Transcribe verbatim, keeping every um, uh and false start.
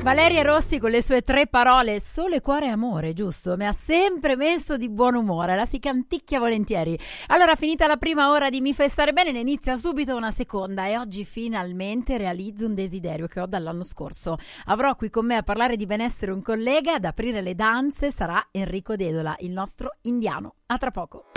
Valeria Rossi con le sue tre parole, sole, cuore e amore, giusto? Mi ha sempre messo di buon umore, la si canticchia volentieri. Allora, finita la prima ora di Mi fai stare bene, ne inizia subito una seconda e oggi finalmente realizzo un desiderio che ho dall'anno scorso. Avrò qui con me a parlare di benessere un collega, ad aprire le danze sarà Enrico Dedola, il nostro indiano. A tra poco.